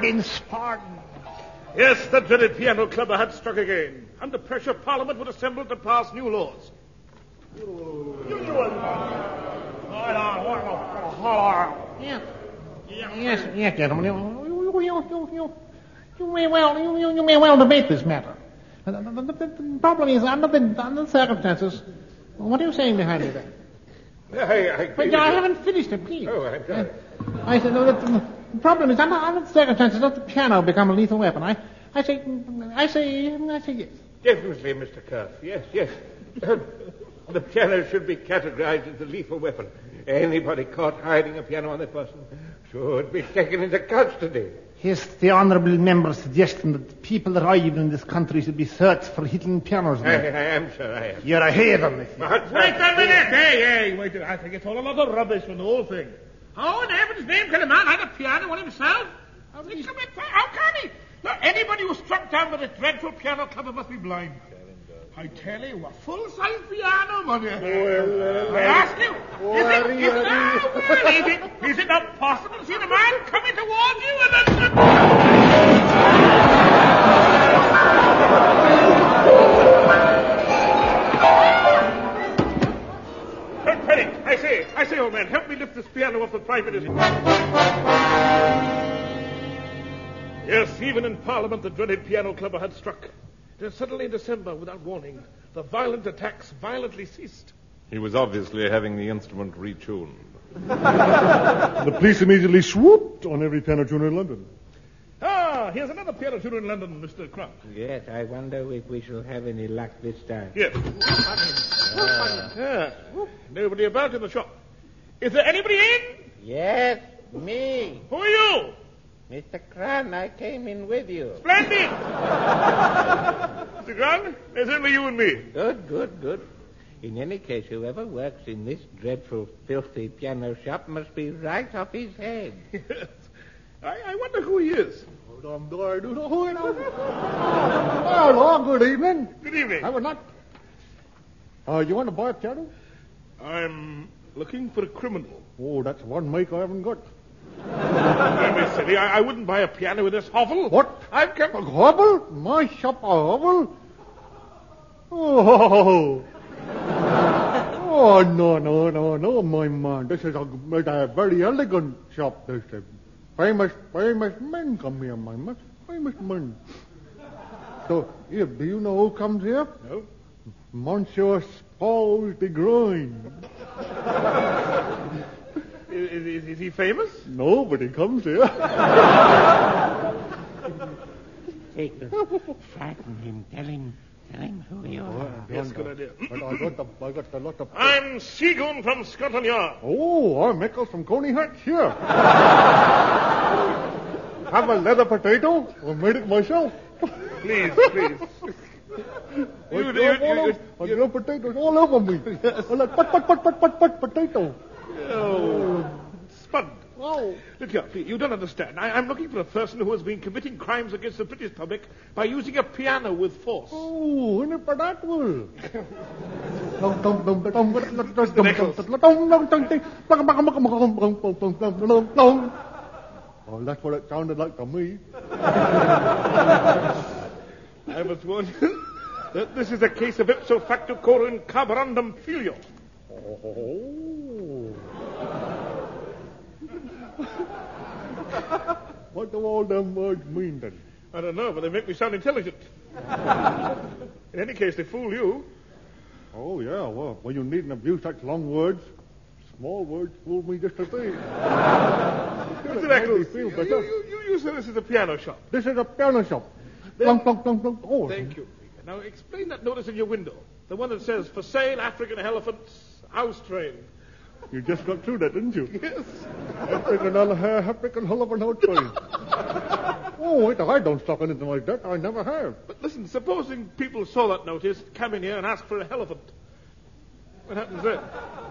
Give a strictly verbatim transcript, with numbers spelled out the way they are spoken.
been spawned. Yes, the dreaded piano clubber had struck again. Under pressure, Parliament would assemble to pass new laws. Yes, yes, yes, gentlemen. You, you, you, you, you, you may well, you, you, you may well debate this matter. The, the, the, the problem is, under the, under the circumstances, what are you saying behind me there? I, I, But I haven't finished it, please. Oh, I'm sorry. Uh, I said, no, the, the problem is, under, under the circumstances, does the piano become a lethal weapon? I, I say, I say, I say yes. Definitely, Mister Cuff. Yes, yes. The piano should be categorized as a lethal weapon. Anybody caught hiding a piano on their person should be taken into custody. Yes, the honourable member's suggestion that people arriving in this country should be searched for hidden pianos. I, I am, sir, I am. You're a haven. But, Wait a minute! Hey, hey, wait a minute. I think it's all a lot of rubbish from the whole thing. How in heaven's name can a man hide a piano on himself? How, can, he... How can he? Now, anybody who's struck down with a dreadful piano clubber must be blind. I tell you, a full-size piano, man. Well, well, I ask you, is it, is, ah, well, is it, is it not possible to see the man coming towards you and then... Herr Penny, I say, I say, old man, help me lift this piano off the Prime Minister. Yes, even in Parliament, the dreaded piano clubber had struck. Then suddenly in December, without warning, the violent attacks violently ceased. He was obviously having the instrument retuned. The police immediately swooped on every piano tuner in London. Ah, here's another piano tuner in London, Mister Crump. Yes, I wonder if we shall have any luck this time. Yes. Uh, yeah. Nobody about in the shop. Is there anybody in? Yes, me. Who are you? Mister Cran, I came in with you. Splendid! Mister Grant, there's only you and me. Good, good, good. In any case, whoever works in this dreadful, filthy piano shop must be right off his head. Yes. I, I wonder who he is. Hello, good evening. Good evening. I would not. Uh, you want to buy a piano? I'm looking for a criminal. Oh, that's one make I haven't got. Don't be silly. I, I wouldn't buy a piano with this hovel. What? I've come... A hovel? My shop a hovel? Oh. Oh, no, no, no, no, my man. This is a, a very elegant shop. This is famous, famous men come here, my man. Famous men. So, here, do you know who comes here? No. Monsieur Paul de Groin. Is, is, is he famous? No, but he comes here. Take him. Frighten him. Tell him. Tell him who you are. Oh, Yes, good idea. But I got, the, I got a lot of... I'm Seagoon from Scotland Yard. Oh, I'm Michael from Coney Hatch here. Have a leather potato? I made it myself. Please, please. I You- drove you- all you- over- I drove potatoes all over me. I'm like, pat, pat, pat, pat, pat, pat, potato. Oh, Spud. Oh. Look here, please, you don't understand. I, I'm looking for a person who has been committing crimes against the British public by using a piano with force. Oh, in it for that will. Oh, that's what it sounded like to me. I must warn you that this is a case of ipso facto coro in carborundum filio. Oh. What do all them words mean then? I don't know, but they make me sound intelligent. In any case, they fool you. Oh, yeah, well, well, you needn't abuse such long words. Small words fool me just the same. Mister Eccles, you, you, you, you say this is a piano shop. This is a piano shop. Plunk, plunk, plunk, plunk. Oh, Thank you. Now, explain that notice in your window. The one that says, for sale, African elephants, house train. you just got through that, didn't you? Yes. African, African, Hullivan, how train. Oh, wait, I don't stock anything like that. I never have. But listen, supposing people saw that notice, come in here and ask for a elephant. What happens then?